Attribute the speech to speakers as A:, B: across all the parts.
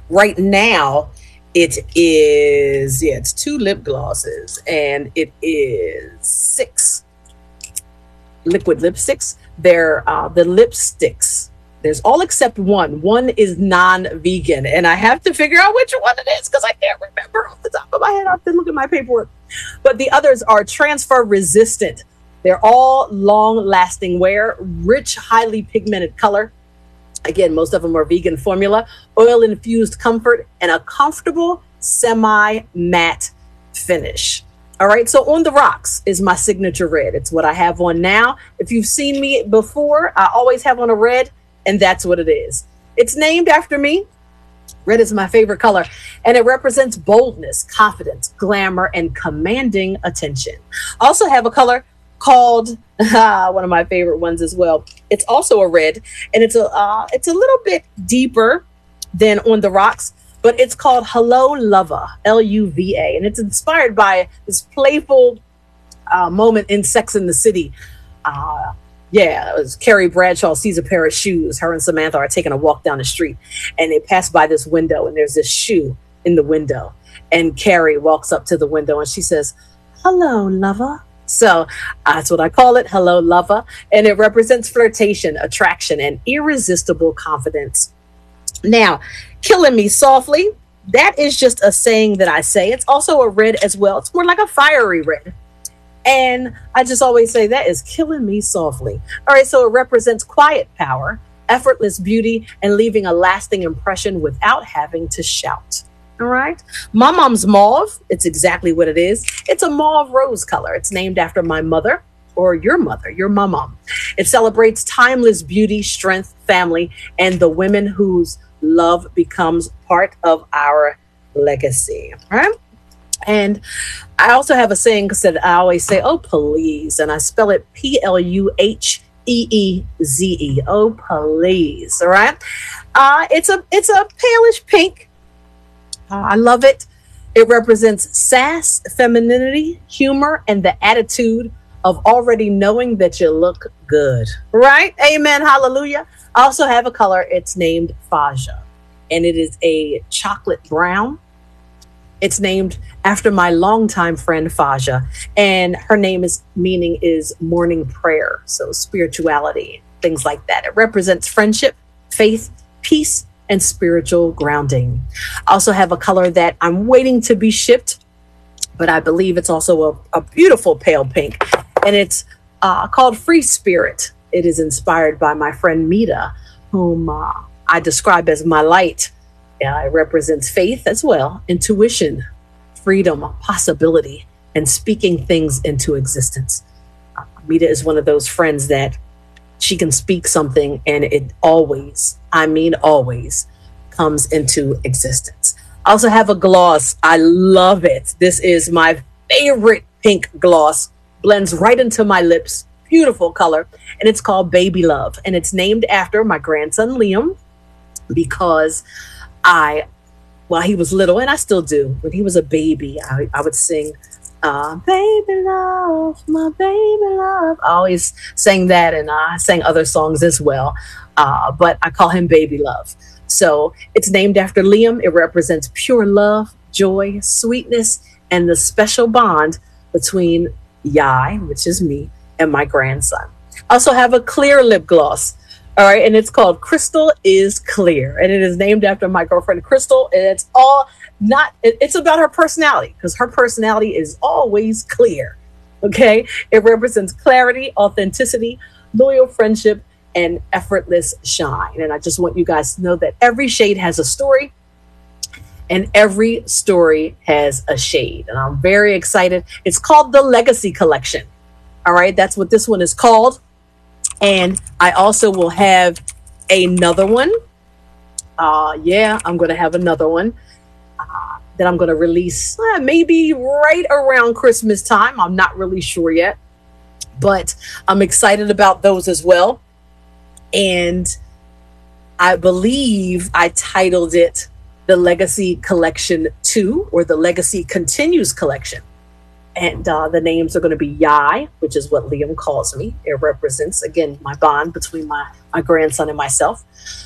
A: Right now, it is, yeah, it's two lip glosses and it is six liquid lipsticks. They're the lipsticks. There's all except one. One is non-vegan, and I have to figure out which one it is because I can't remember off the top of my head. I have to look at my paperwork. But the others are transfer resistant. They're all long-lasting wear, rich, highly pigmented color. Again, most of them are vegan formula, oil-infused comfort, and a comfortable semi-matte finish. All right, so On the Rocks is my signature red. It's what I have on now. If you've seen me before, I always have on a red, and that's what it is. It's named after me. Red is my favorite color, and it represents boldness, confidence, glamour, and commanding attention. I also have a color called one of my favorite ones as well. It's also a red, and it's a little bit deeper than On the Rocks, but it's called Hello Lover, Luva, and it's inspired by this playful moment in Sex and the City. Yeah, it was Carrie Bradshaw sees a pair of shoes. Her and Samantha are taking a walk down the street, and they pass by this window, and there's this shoe in the window. And Carrie walks up to the window, and she says, "Hello, lover." So that's what I call it, Hello Lover. And it represents flirtation, attraction, and irresistible confidence. Now, Killing Me Softly, that is just a saying that I say. It's also a red as well. It's more like a fiery red. And I just always say that is killing me softly. All right, so it represents quiet power, effortless beauty, and leaving a lasting impression without having to shout. All right. My Mom's Mauve, it's exactly what it is. It's a mauve rose color. It's named after my mother, or your mother, your mom. It celebrates timeless beauty, strength, family, and the women whose love becomes part of our legacy. All right. And I also have a saying that I always say, "Oh, please." And I spell it Pluheeze. Oh, please. All right. It's a palish pink. I love it. It represents sass, femininity, humor, and the attitude of already knowing that you look good. Right? Amen. Hallelujah. I also have a color. It's named Faja, and it is a chocolate brown. It's named after my longtime friend Faja, and her meaning is morning prayer. So spirituality, things like that. It represents friendship, faith, peace, and spiritual grounding. I also have a color that I'm waiting to be shipped, but I believe it's also a beautiful pale pink, and it's called Free Spirit. It is inspired by my friend Mita, whom I describe as my light. It represents faith as well, intuition, freedom, possibility, and speaking things into existence. Mita is one of those friends that she can speak something and it always, I mean always, comes into existence. I also have a gloss. I love it. This is my favorite pink gloss. Blends right into my lips. Beautiful color. And it's called Baby Love. And it's named after my grandson, Liam, because while he was little, and I still do, when he was a baby, I would sing, "Baby love, my baby love." I always sang that, and I sang other songs as well, but I call him Baby Love. So it's named after Liam. It represents pure love, joy, sweetness, and the special bond between Yai, which is me, and my grandson. I also have a clear lip gloss. All right, and it's called Crystal is Clear, and it is named after my girlfriend Crystal, and it's about her personality, because her personality is always clear. Okay, it represents clarity, authenticity, loyal friendship, and effortless shine. And I just want you guys to know that every shade has a story, and every story has a shade, and I'm very excited. It's called the Legacy Collection. All right, that's what this one is called. And I also will have another one. I'm going to have another one that I'm going to release maybe right around Christmas time. I'm not really sure yet, but I'm excited about those as well. And I believe I titled it the Legacy Collection 2, or the Legacy Continues Collection. And the names are going to be Yai, which is what Liam calls me. It represents, again, my bond between my grandson and myself.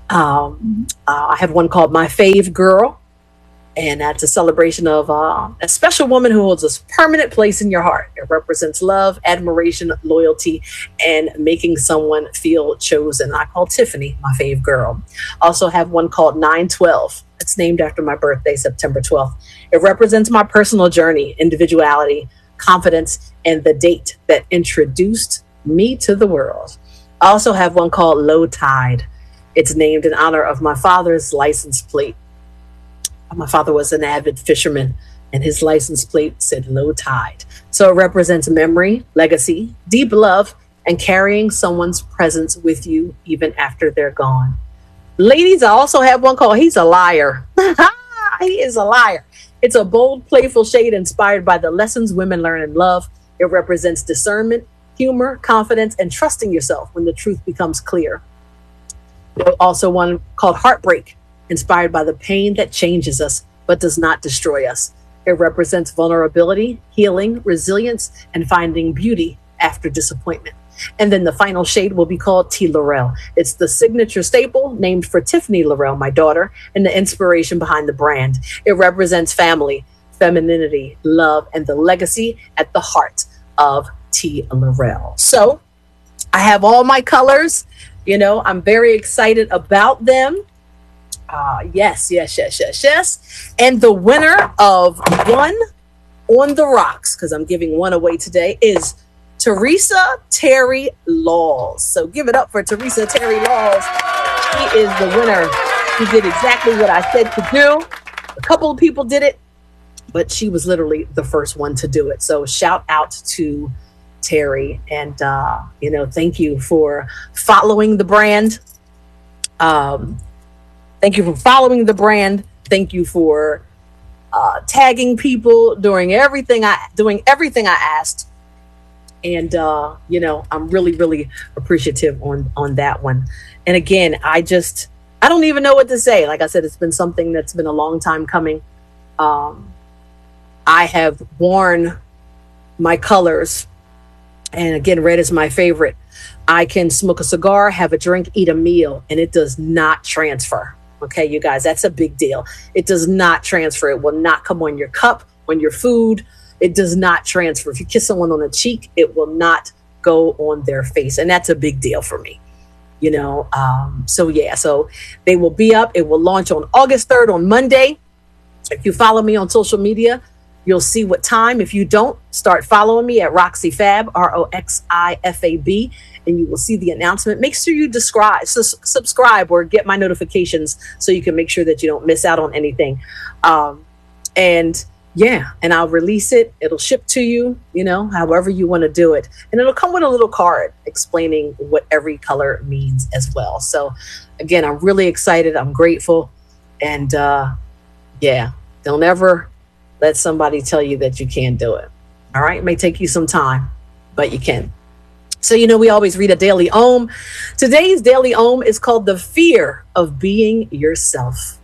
A: I have one called My Fave Girl, and that's a celebration of a special woman who holds a permanent place in your heart. It represents love, admiration, loyalty, and making someone feel chosen. I call Tiffany my fave girl. Also have one called 912. It's named after my birthday, September 12th. It represents my personal journey, individuality, confidence, and the date that introduced me to the world. I also have one called Low Tide. It's named in honor of my father's license plate. My father was an avid fisherman, and his license plate said Low Tide. So it represents memory, legacy, deep love, and carrying someone's presence with you even after they're gone. Ladies, I also have one called He's a Liar. He is a liar. It's a bold, playful shade inspired by the lessons women learn in love. It represents discernment, humor, confidence, and trusting yourself when the truth becomes clear. There's also one called Heartbreak, inspired by the pain that changes us but does not destroy us. It represents vulnerability, healing, resilience, and finding beauty after disappointment. And then the final shade will be called T. Laurel. It's the signature staple named for Tiffany Laurel, my daughter, and the inspiration behind the brand. It represents family, femininity, love, and the legacy at the heart of T. Laurel. So I have all my colors. You know, I'm very excited about them. Yes. And the winner of One on the Rocks, because I'm giving one away today, is Teresa Terry Laws. So give it up for Teresa Terry Laws. She is the winner. She did exactly what I said to do. A couple of people did it, but she was literally the first one to do it. So shout out to Terry. And, thank you for following the brand. Thank you for following the brand. Thank you for tagging people, doing everything I asked. And, I'm really, really appreciative on that one. And again, I don't even know what to say. Like I said, it's been something that's been a long time coming. I have worn my colors. And again, red is my favorite. I can smoke a cigar, have a drink, eat a meal, and it does not transfer. Okay, you guys, that's a big deal. It does not transfer. It will not come on your cup, on your food. It does not transfer. If you kiss someone on the cheek, it will not go on their face. And that's a big deal for me. So they will be up. It will launch on August 3rd on Monday. If you follow me on social media, you'll see what time. If you don't, start following me at Roxy Fab, ROXIFAB, and you will see the announcement. Make sure you subscribe or get my notifications so you can make sure that you don't miss out on anything. And I'll release it. It'll ship to you, however you want to do it. And it'll come with a little card explaining what every color means as well. So again, I'm really excited. I'm grateful. And don't ever let somebody tell you that you can't do it. All right. It may take you some time, but you can. So, we always read a daily Om. Today's daily Om is called The Fear of Being Yourself.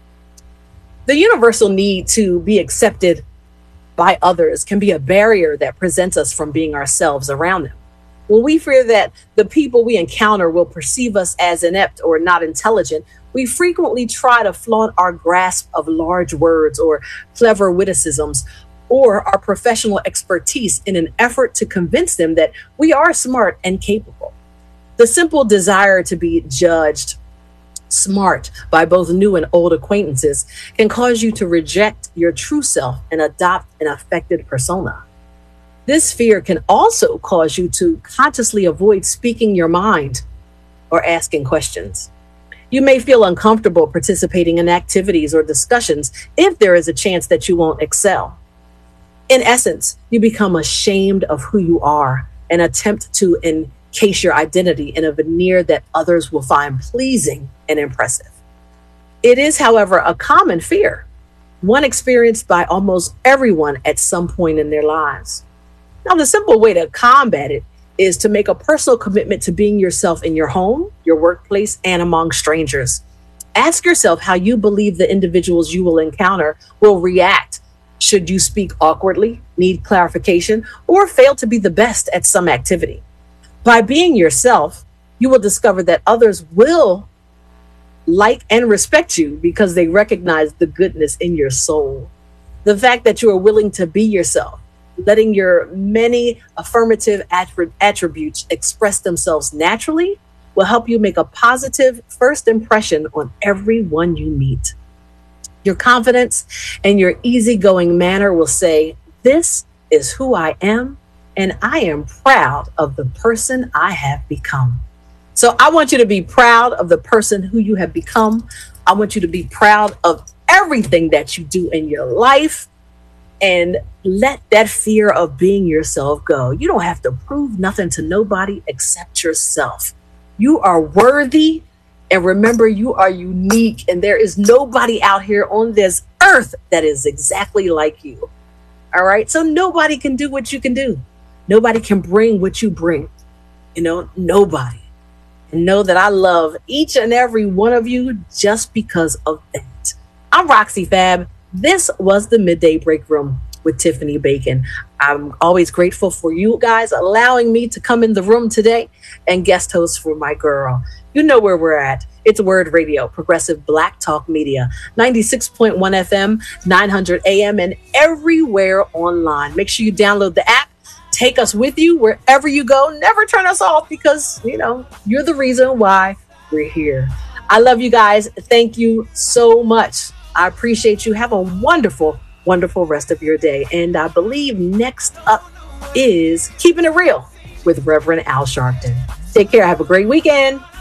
A: The universal need to be accepted by others can be a barrier that prevents us from being ourselves around them. When we fear that the people we encounter will perceive us as inept or not intelligent, we frequently try to flaunt our grasp of large words or clever witticisms or our professional expertise in an effort to convince them that we are smart and capable. The simple desire to be judged smart by both new and old acquaintances can cause you to reject your true self and adopt an affected persona. This fear can also cause you to consciously avoid speaking your mind or asking questions. You may feel uncomfortable participating in activities or discussions if there is a chance that you won't excel. In essence, you become ashamed of who you are and attempt to encase your identity in a veneer that others will find pleasing and impressive. It is, however, a common fear, one experienced by almost everyone at some point in their lives. Now, the simple way to combat it is to make a personal commitment to being yourself in your home, your workplace, and among strangers. Ask yourself how you believe the individuals you will encounter will react should you speak awkwardly, need clarification, or fail to be the best at some activity. By being yourself, you will discover that others will like and respect you because they recognize the goodness in your soul. The fact that you are willing to be yourself, letting your many affirmative attributes express themselves naturally, will help you make a positive first impression on everyone you meet. Your confidence and your easygoing manner will say, "This is who I am, and I am proud of the person I have become." So I want you to be proud of the person who you have become. I want you to be proud of everything that you do in your life, and let that fear of being yourself go. You don't have to prove nothing to nobody except yourself. You are worthy. And remember, you are unique, and there is nobody out here on this earth that is exactly like you. All right. So nobody can do what you can do. Nobody can bring what you bring. Nobody. And know that I love each and every one of you just because of that. I'm Roxy Fab. This was the Midday Break Room with Tiffany Bacon. I'm always grateful for you guys allowing me to come in the room today and guest host for my girl. You know where we're at. It's Word Radio, Progressive Black Talk Media, 96.1 FM, 900 AM, and everywhere online. Make sure you download the app. Take us with you wherever you go. Never turn us off because, you're the reason why we're here. I love you guys. Thank you so much. I appreciate you. Have a wonderful, wonderful rest of your day. And I believe next up is Keeping It Real with Reverend Al Sharpton. Take care. Have a great weekend.